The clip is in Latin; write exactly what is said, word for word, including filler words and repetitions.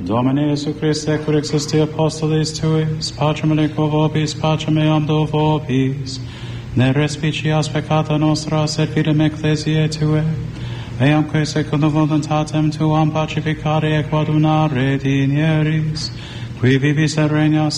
Domine Iesu Christe, cur existi apostolis tuis, pacem aliquo vobis, pacem eam do vobis, ne respicias peccata nostra, sed fidem ecclesiae Tue, eamque secundum voluntatem Tuam pacificare et coadunare dinieris, qui vivis et regnas